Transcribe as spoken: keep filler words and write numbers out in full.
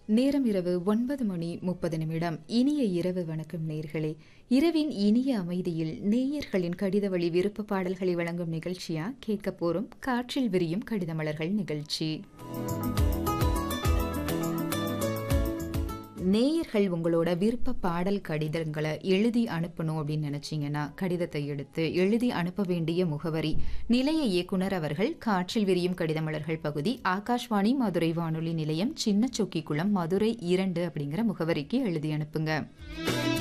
நேரம் இரவு ஒன்பது மணி முப்பது நிமிடம். இனிய இரவு வணக்கம் நேயர்களே. இரவின் இனிய அமைதியில் நேயர்களின் கடித வழி விருப்ப பாடல்களை வழங்கும் நிகழ்ச்சியா கேட்க போறோம் காற்றில் விரியும் கடிதமலர்கள் நிகழ்ச்சி. நேயர்கள் உங்களோட விருப்ப பாடல் கடிதங்களை எழுதி அனுப்பணும் அப்படின்னு நினைச்சீங்கன்னா கடிதத்தை எடுத்து எழுதி அனுப்ப வேண்டிய முகவரி நிலைய இயக்குனர் அவர்கள், காற்றில் விரியும் கடிதமலர்கள் பகுதி, ஆகாஷ்வாணி மதுரை வானொலி நிலையம், சின்ன சொக்கிக்குளம், மதுரை இரண்டு அப்படிங்கிற முகவரிக்கு எழுதி அனுப்புங்க.